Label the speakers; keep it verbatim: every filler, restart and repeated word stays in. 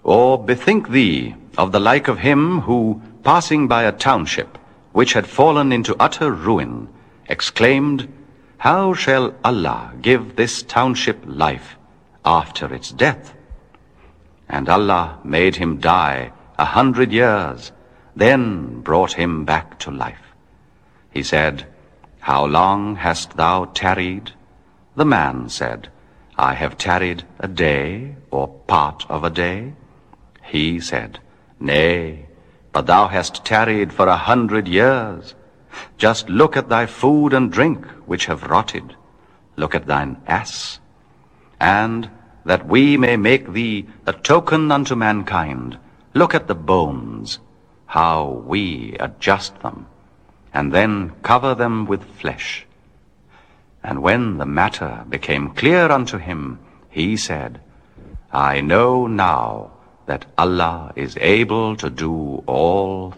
Speaker 1: Or bethink thee of the like of him who, passing by a township, which had fallen into utter ruin, exclaimed, How shall Allah give this township life after its death? And Allah made him die a hundred years, then brought him back to life. He said, How long hast thou tarried? The man said, I have tarried a day, or part of a day. He said, Nay, but thou hast tarried for a hundred years. Just look at thy food and drink, which have rotted. Look at thine ass. And that we may make thee a token unto mankind, look at the bones, how we adjust them, and then cover them with flesh. And when the matter became clear unto him, he said, I know now that Allah is able to do all